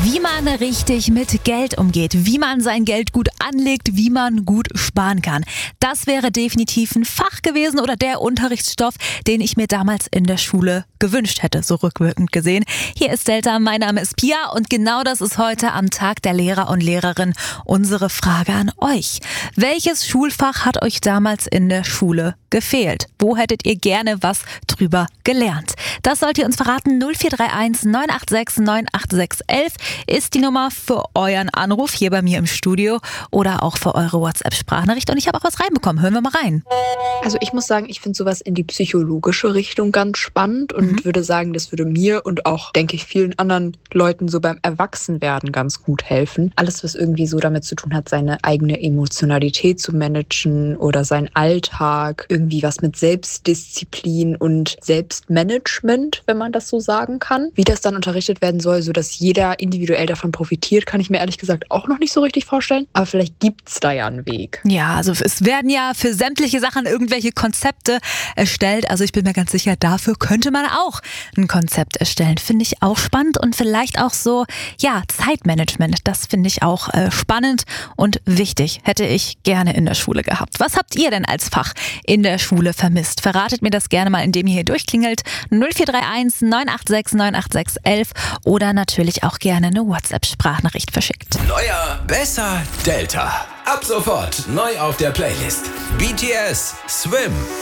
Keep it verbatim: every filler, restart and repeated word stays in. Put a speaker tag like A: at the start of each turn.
A: Wie man richtig mit Geld umgeht, wie man sein Geld gut anlegt, wie man gut sparen kann. Das wäre definitiv ein Fach gewesen oder der Unterrichtsstoff, den ich mir damals in der Schule gewünscht hätte, so rückwirkend gesehen. Hier ist Delta, mein Name ist Pia und genau das ist heute am Tag der Lehrer und Lehrerinnen unsere Frage an euch. Welches Schulfach hat euch damals in der Schule gefehlt? Wo hättet ihr gerne was drüber gelernt? Das sollt ihr uns verraten. null vier drei eins neun acht sechs neun acht sechs eins ist die Nummer für euren Anruf hier bei mir im Studio oder auch für eure WhatsApp-Sprachnachricht. Und ich habe auch was reinbekommen. Hören wir mal rein.
B: Also ich muss sagen, ich finde sowas in die psychologische Richtung ganz spannend und mhm. würde sagen, das würde mir und auch, denke ich, vielen anderen Leuten so beim Erwachsenwerden ganz gut helfen. Alles, was irgendwie so damit zu tun hat, seine eigene Emotionalität zu managen oder seinen Alltag, irgendwie was mit Selbstdisziplin und Selbstmanagement, wenn man das so sagen kann. Wie das dann unterrichtet werden soll, sodass jeder individuell davon profitiert, kann ich mir ehrlich gesagt auch noch nicht so richtig vorstellen. Aber vielleicht gibt es da ja einen Weg.
A: Ja, also es werden ja für sämtliche Sachen irgendwelche Konzepte erstellt. Also ich bin mir ganz sicher, dafür könnte man auch ein Konzept erstellen. Finde ich auch spannend und vielleicht auch so, ja, Zeitmanagement. Das finde ich auch äh, spannend und wichtig. Hätte ich gerne in der Schule gehabt. Was habt ihr denn als Fach in der Schule vermisst? Verratet mir das gerne mal, indem ihr hier durchklingelt. null vier drei eins neun acht sechs neun acht sechs eins oder natürlich auch gerne eine WhatsApp-Sprachnachricht verschickt.
C: Neuer, besser, Delta. Ab sofort neu auf der Playlist. B T S, Swim.